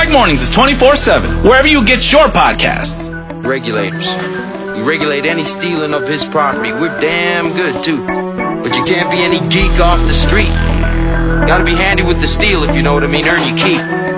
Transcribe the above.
Geek Mornings is 24/7, wherever you get your podcasts. Regulators. We regulate any stealing of his property. We're damn good, too. But you can't be any geek off the street. Gotta be handy with the steel, if you know what I mean. Earn your keep.